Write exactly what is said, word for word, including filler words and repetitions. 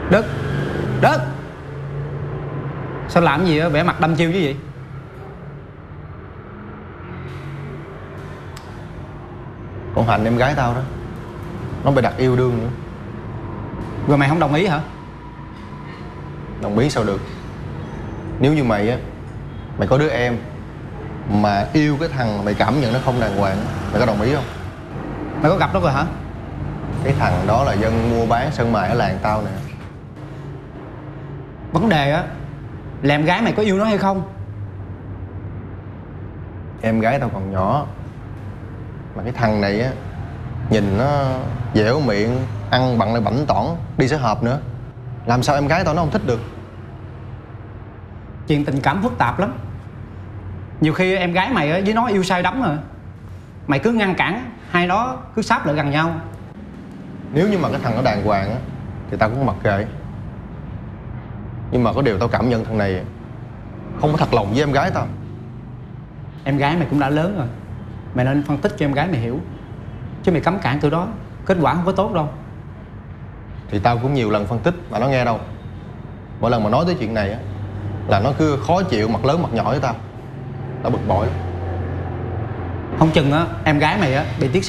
Đức, Đức, sao làm gì á, vẻ mặt đăm chiêu chứ vậy? Con Hạnh em gái tao đó, nó bị đặt yêu đương nữa. Rồi mày không đồng ý hả? Đồng ý sao được? Nếu như mày á, mày có đứa em mà yêu cái thằng mày cảm nhận nó không đàng hoàng, mày có đồng ý không? Mày có gặp nó rồi hả? Cái thằng đó là dân mua bán sân mài ở làng tao nè. Vấn đề á là em gái mày có yêu nó hay không? Em gái tao còn nhỏ, mà cái thằng này á, nhìn nó dẻo miệng, ăn bặn lại bảnh tỏn, đi sẽ hợp nữa. Làm sao em gái tao nó không thích được? Chuyện tình cảm phức tạp lắm. Nhiều khi em gái mày á với nó yêu say đắm rồi, mày cứ ngăn cản, hai nó cứ sáp lại gần nhau. Nếu như mà cái thằng nó đàng hoàng á thì tao cũng mặc kệ. Nhưng mà có điều tao cảm nhận thằng này không có thật lòng với em gái tao. Em gái mày cũng đã lớn rồi, mày nên phân tích cho em gái mày hiểu. Chứ mày cấm cản từ đó, kết quả không có tốt đâu. Thì tao cũng nhiều lần phân tích mà nó nghe đâu. Mỗi lần mà nói tới chuyện này á là nó cứ khó chịu, mặt lớn mặt nhỏ với tao. Tao bực bội lắm. Không chừng á em gái mày á bị tiếc